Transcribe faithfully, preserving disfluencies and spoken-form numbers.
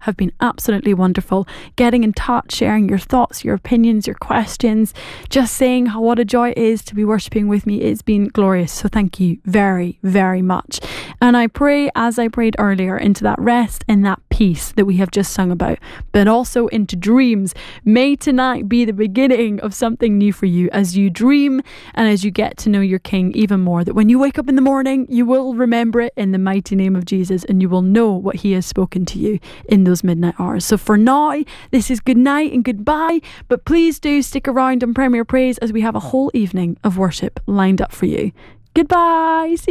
have been absolutely wonderful. Getting in touch, sharing your thoughts, your opinions, your questions, just saying how what a joy it is to be worshipping with me. It's been glorious. So thank you very, very much. And I pray, as I prayed earlier, into that rest and that peace that we have just sung about, but also into dreams. May tonight be the beginning of something new for you as you dream and as you get to know your King even more, that when you wake up in the morning, you will remember it in the mighty name of Jesus, and you will know what he has spoken to you in those midnight hours. So for now, this is good night and goodbye, but please do stick around on Premier Praise as we have a whole evening of worship lined up for you. Goodbye. See